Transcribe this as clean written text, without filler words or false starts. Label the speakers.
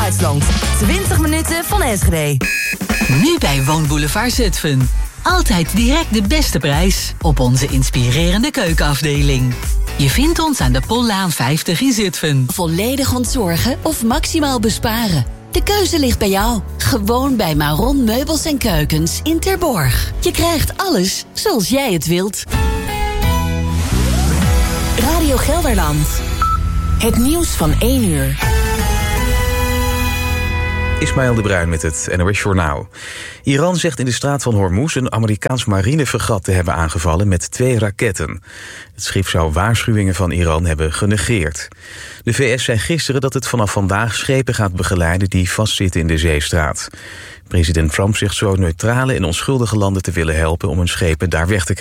Speaker 1: Duitsland. 20 minuten van Enschede.
Speaker 2: Nu bij Woonboulevard Zutphen. Altijd direct de beste prijs op onze inspirerende keukenafdeling. Je vindt ons aan de Pollaan 50 in Zutphen.
Speaker 3: Volledig ontzorgen of maximaal besparen? De keuze ligt bij jou. Gewoon bij Maron Meubels en Keukens in Terborg. Je krijgt alles zoals jij het wilt.
Speaker 1: Radio Gelderland. Het nieuws van 1 uur.
Speaker 4: Ismaël de Bruin met het NOS Journaal. Iran zegt in de straat van Hormuz een Amerikaans marinefregat te hebben aangevallen met 2 raketten. Het schip zou waarschuwingen van Iran hebben genegeerd. De VS zei gisteren dat het vanaf vandaag schepen gaat begeleiden die vastzitten in de zeestraat. President Trump zegt zo neutrale en onschuldige landen te willen helpen om hun schepen daar weg te krijgen.